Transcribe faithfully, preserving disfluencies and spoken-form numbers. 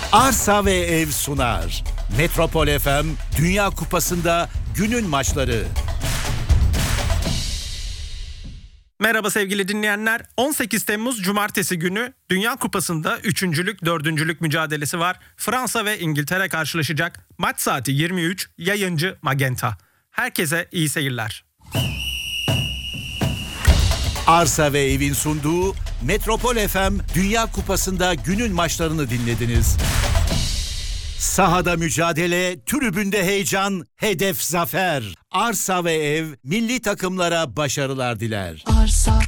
Arsa ve Ev sunar. Metropol F M Dünya Kupası'nda günün maçları. Merhaba sevgili dinleyenler. on sekiz Temmuz Cumartesi günü Dünya Kupası'nda üçüncülük dördüncülük mücadelesi var. Fransa ve İngiltere karşılaşacak. Maç saati yirmi üç, yayıncı Magenta. Herkese iyi seyirler. Arsa ve Ev'in sunduğu Metropol F M Dünya Kupası'nda günün maçlarını dinlediniz. Sahada mücadele, tribünde heyecan, hedef zafer. Arsa ve Ev milli takımlara başarılar diler. Arsa